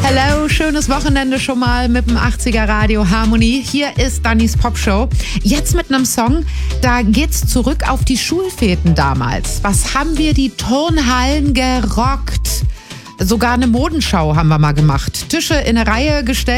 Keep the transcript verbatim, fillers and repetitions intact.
Hello, schönes Wochenende schon mal mit dem achtziger Radio Harmonie. Hier ist Dannys Popshow. Jetzt mit einem Song, da geht's zurück auf die Schulfeten damals. Was haben wir die Turnhallen gerockt? Sogar eine Modenschau haben wir mal gemacht. Tische in eine Reihe gestellt.